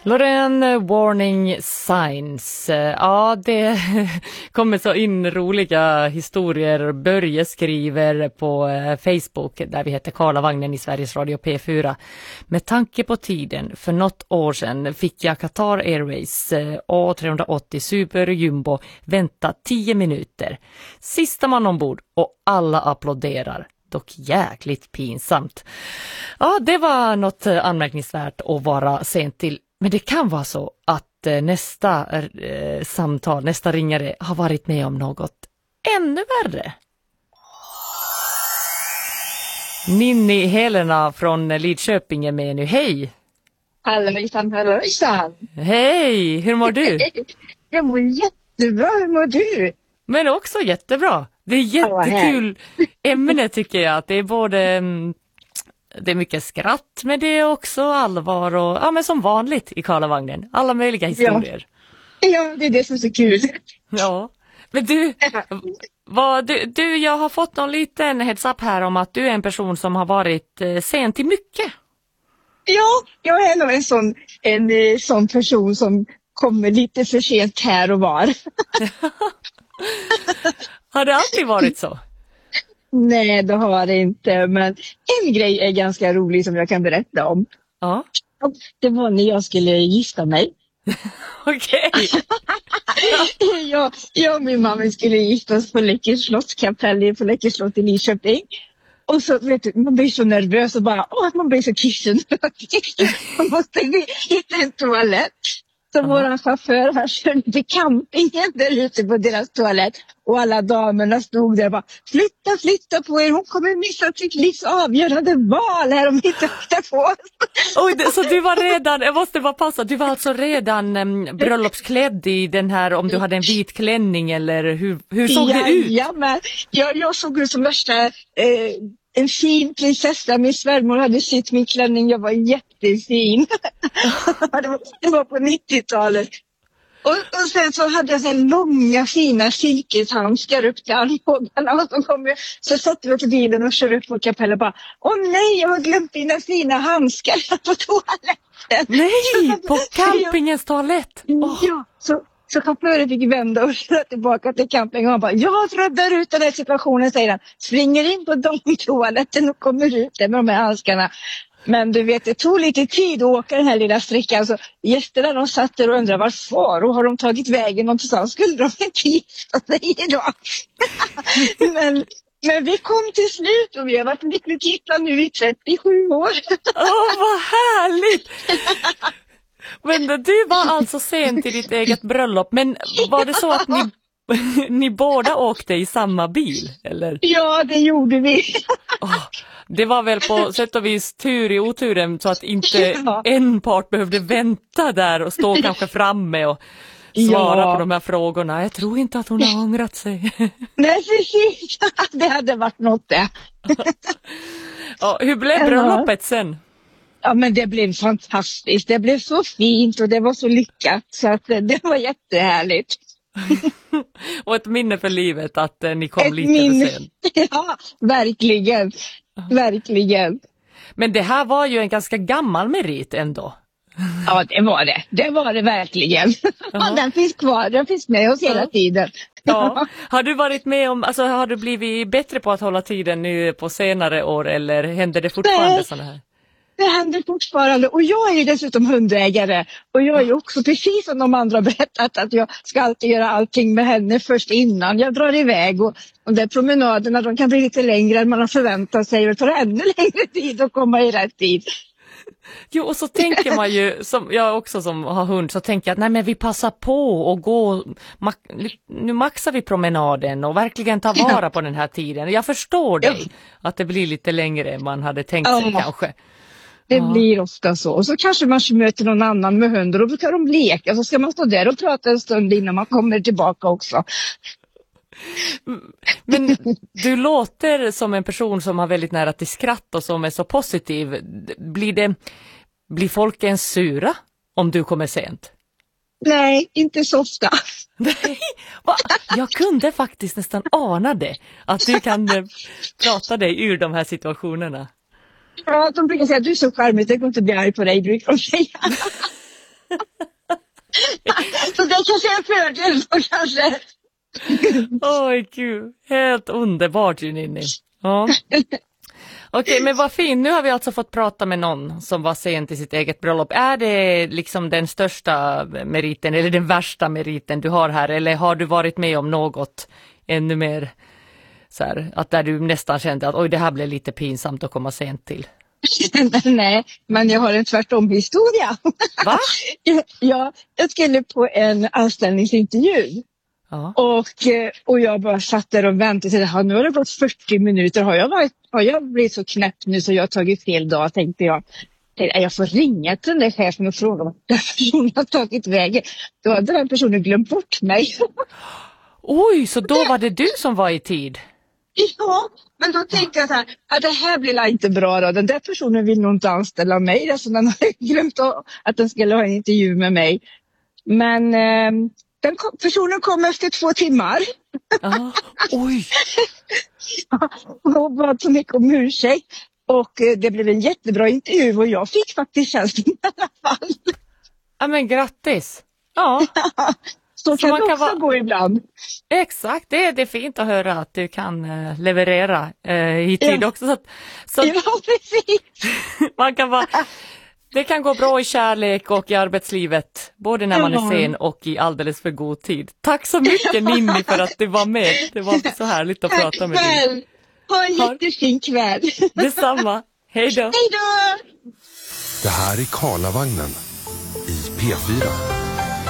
Loreen, warning signs. Ja, det kommer så in roliga historier. Börje skriver på Facebook, där vi heter Karlavagnen i Sveriges Radio P4. Med tanke på tiden, för något år sedan fick jag Qatar Airways A380 Super Jumbo vänta 10 minuter. Sista man ombord och alla applåderar. Dock jäkligt pinsamt. Ja, det var något anmärkningsvärt att vara sent till. Men det kan vara så att nästa samtal, nästa ringare har varit med om något ännu värre. Ninni Helena från Lidköping är med nu. Hej! Hallåjsan, hallåjsan! Hej! Hur mår du? Jag mår jättebra, hur mår du? Men också jättebra. Det är jättekul ämne tycker jag. Att det är både... Det är mycket skratt, men det är också allvar och ja, men som vanligt i Karlavagnen. Alla möjliga historier. Ja, det är det som är så kul. Ja, men du, jag har fått någon liten heads up här om att du är en person som har varit sen till mycket. Ja, jag är nog en sån person som kommer lite för sent här och var. Har det alltid varit så? Nej, det har det inte. Men en grej är ganska rolig som jag kan berätta om. Ja. Det var när jag skulle gifta mig. Okej. Jag och min mamma skulle gifta oss på Läckers slottskapell på Läckers slott i Lidköping. Och så vet du, man blir så nervös och bara, man blir så kissen. Man måste hitta en toalett. Så våran chaufför, han körde till campingen där ute på deras toalett. Och alla damerna stod där och bara, flytta på er. Hon kommer missa sitt livs avgörande val här om inte flyttar på oss. Oj, så du var redan, jag måste bara passa, du var alltså redan bröllopsklädd i den här, om du hade en vit klänning eller hur såg det ut? Ja, men jag såg ut som värsta... en fin prinsessa, min svärmor hade sytt min klänning, jag var jättefin. Det var på 90-talet. Och sen så hade jag så långa fina silkeshandskar upp till armbågarna. Så satte vi till bilen och körde upp på kapellen och bara, nej, jag har glömt dina fina handskar på toaletten. Nej, på campingens toalett? Oh. Ja, så chauffören fick vända och köra tillbaka till campingen och han bara, jag räddar ut den här situationen, säger han. Springer in på de toaletten och kommer ut där med de här handskarna. Men du vet, det tog lite tid att åka den här lilla sträckan. Så gästerna de satt där och undrade varför. Och har de tagit vägen någonstans? Skulle de inte gifta sig idag? Men vi kom till slut och vi har varit lyckligt gifta nu i 37 år. Vad härligt! Men du var alltså sen till ditt eget bröllop. Men var det så att ni båda åkte i samma bil? Eller? Ja, det gjorde vi. Det var väl på sätt och vis tur i oturen så att inte en part behövde vänta där och stå kanske framme och svara på de här frågorna. Jag tror inte att hon har ångrat sig. Nej, precis. Det hade varit något där. Hur blev bröllopet sen? Ja, men det blev fantastiskt. Det blev så fint och det var så lyckat. Så att det var jättehärligt. Och ett minne för livet att ni kom lite för sent. Ja, verkligen. Verkligen. Men det här var ju en ganska gammal merit ändå. Ja, det var det. Det var det verkligen. Ja, den finns kvar. Den finns med oss hela tiden. Ja. Har du varit med om, alltså har du blivit bättre på att hålla tiden nu på senare år eller händer det fortfarande sådana här? Det händer fortfarande och jag är ju dessutom hundägare och jag är ju också precis som de andra berättat att jag ska alltid göra allting med henne först innan jag drar iväg och de där promenaderna de kan bli lite längre än man har förväntat sig och det tar ännu längre tid att komma i rätt tid. Jo, och så tänker man ju, som jag också som har hund, så tänker jag att nej men vi passar på och gå, nu maxar vi promenaden och verkligen tar vara på den här tiden. Jag förstår dig att det blir lite längre än man hade tänkt sig kanske. Det blir ofta så. Och så kanske man möter någon annan med hundar och då kan de leka. Så ska man stå där och prata en stund innan man kommer tillbaka också. Men du låter som en person som har väldigt nära till skratt och som är så positiv. Blir folk ens sura om du kommer sent? Nej, inte så ofta. Nej, jag kunde faktiskt nästan ana det. Att du kan prata dig ur de här situationerna. Ja, de brukar säga att du är så charmig, jag kommer inte bli arg på dig, brukar de säga. Så det kanske är en fördel då kanske. Oj gud, helt underbart ju Ninni. Ja. Okej, men vad fint. Nu har vi alltså fått prata med någon som var sen till sitt eget bröllop. Är det liksom den största meriten eller den värsta meriten du har här? Eller har du varit med om något ännu mer så här, att där du nästan kände att oj, det här blev lite pinsamt att komma sent till? Nej, men jag har en tvärtom historia. Va? Ja, jag skulle på en anställningsintervju. Ja. Och jag bara satt där och väntade till det här. Nu har det gått 40 minuter. Har jag blivit så knäpp nu så jag har tagit fel dag, tänkte jag. Jag får ringa till den där chefen och fråga vad den personen har tagit vägen. Då hade den personen glömt bort mig. Oj, så då var det du som var i tid? Ja, men då tänkte jag så här, det här blir inte bra då. Den där personen vill nog inte anställa mig. Alltså den har glömt att den skulle ha en intervju med mig. Men personen kom efter 2 timmar. Oj. Och bad så mycket om ursäkt. Och det blev en jättebra intervju och jag fick faktiskt tjänsten i alla fall. Ja, men grattis. Ja. Så kan det också gå ibland. Exakt, det är fint att höra att du kan leverera i tid också. Så ja, precis. Det kan gå bra i kärlek och i arbetslivet, både när man är sen och i alldeles för god tid. Tack så mycket Ninni för att du var med. Det var så härligt att prata med dig. Ha en jättefin kväll. Detsamma. Hej då. Hej då. Det här är Karlavagnen i P4.